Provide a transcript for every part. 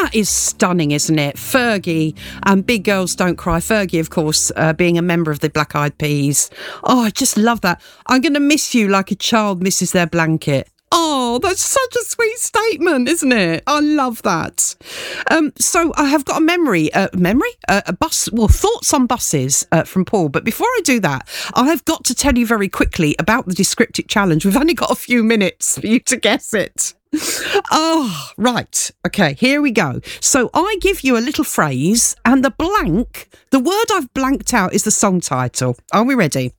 That is stunning, isn't it? Fergie and Big Girls Don't Cry. Fergie, of course, being a member of the Black Eyed Peas. Oh, I just love that. I'm going to miss you like a child misses their blanket. Oh, that's such a sweet statement, isn't it? I love that. So I have got a thoughts on buses from Paul. But before I do that, I have got to tell you very quickly about the Descriptic Challenge. We've only got a few minutes for you to guess it. Oh, right. Okay, here we go. So I give you a little phrase and the word I've blanked out is the song title. Are we ready?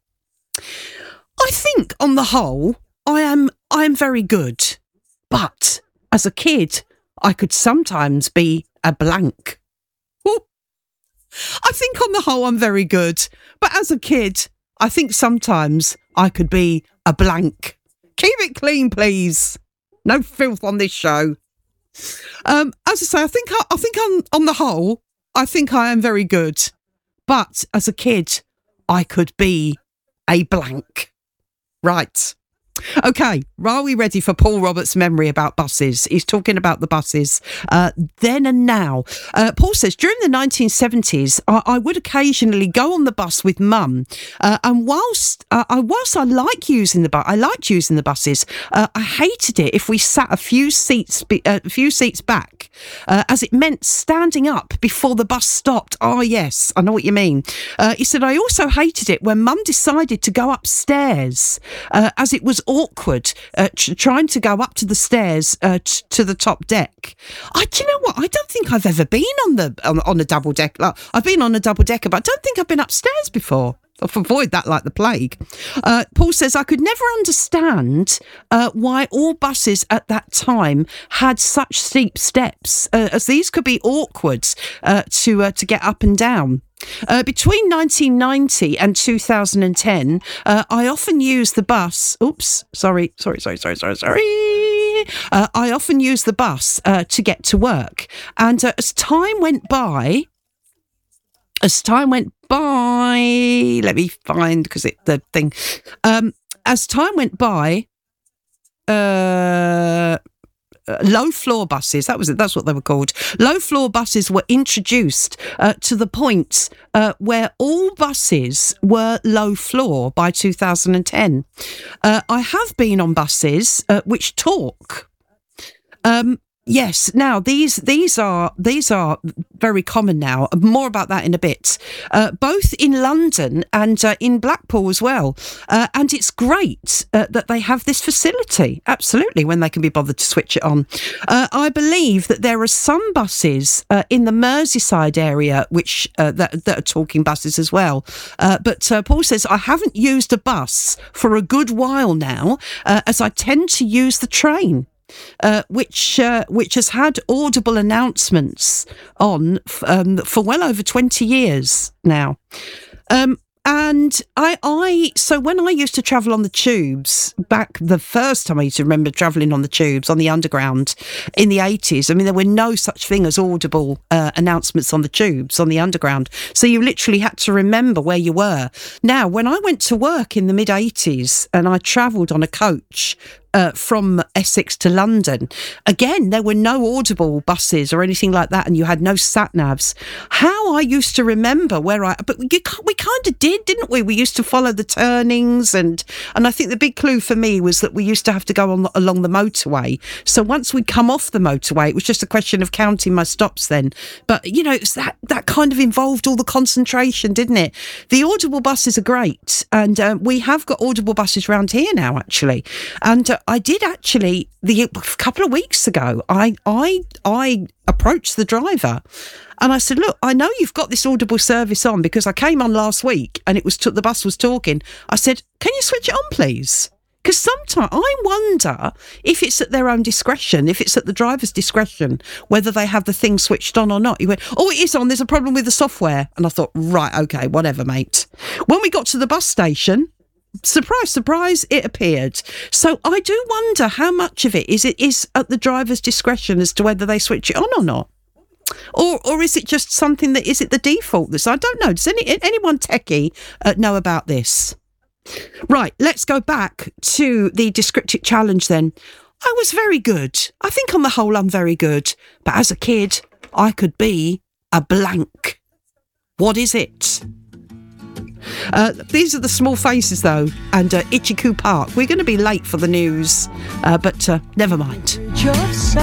I think on the whole, I am very good, but as a kid, I could sometimes be a blank. Ooh. I think on the whole, I'm very good, but as a kid, I think sometimes I could be a blank. Keep it clean, please. No filth on this show. As I say, I think on the whole, I think I am very good, but as a kid, I could be a blank. Right. Okay, are we ready for Paul Roberts' memory about buses? He's talking about the buses then and now. Paul says, during the 1970s, I would occasionally go on the bus with Mum. And whilst I liked using the buses, I hated it if we sat a few seats back, as it meant standing up before the bus stopped. Oh, yes, I know what you mean. He said, I also hated it when Mum decided to go upstairs, as it was awkward trying to go up to the stairs to the top deck. Do you know what? I don't think I've ever been on a double deck. Like, I've been on a double decker, but I don't think I've been upstairs before. I've avoided that like the plague. Paul says, I could never understand why all buses at that time had such steep steps, as these could be awkward to get up and down. Between 1990 and 2010, I often used the bus. Oops, sorry. I often used the bus to get to work. And as time went by, let me find, because the thing. As time went by, low floor buses, that's what they were called. Low floor buses were introduced to the point where all buses were low floor by 2010. I have been on buses which talk. Yes. Now these are very common now. More about that in a bit. Both in London and in Blackpool as well. And it's great that they have this facility. Absolutely, when they can be bothered to switch it on. I believe that there are some buses in the Merseyside area which that are talking buses as well. But Paul says, I haven't used a bus for a good while now, as I tend to use the train. Which has had audible announcements on for well over 20 years now. And so when I used to travel on the tubes, back the first time I used to remember travelling on the tubes, on the underground in the 80s, I mean, there were no such thing as audible announcements on the tubes, on the underground. So you literally had to remember where you were. Now, when I went to work in the mid-80s and I travelled on a coach from Essex to London, again, there were no audible buses or anything like that, and you had no sat-navs. How I used to remember but we kind of did, didn't we? We used to follow the turnings, and I think the big clue for me was that we used to have to go along the motorway. So once we'd come off the motorway, it was just a question of counting my stops then. But, you know, it's that kind of involved all the concentration, didn't it? The audible buses are great, and we have got audible buses around here now, actually. And I did actually, a couple of weeks ago, I approached the driver and I said, look, I know you've got this audible service on because I came on last week and the bus was talking. I said, can you switch it on, please? Because sometimes I wonder if it's at their own discretion, if it's at the driver's discretion, whether they have the thing switched on or not. He went, oh, it is on. There's a problem with the software. And I thought, right, okay, whatever, mate. When we got to the bus station, surprise, surprise, it appeared. So I do wonder how much of it is at the driver's discretion as to whether they switch it on or not. Or is it just something that is it the default? I don't know. Does anyone techie know about this? Right, let's go back to the Descriptic Challenge then. I was very good. I think on the whole I'm very good. But as a kid, I could be a blank. What is it? These are the Small Faces, though, and Itchy Coo Park. We're going to be late for the news, but never mind.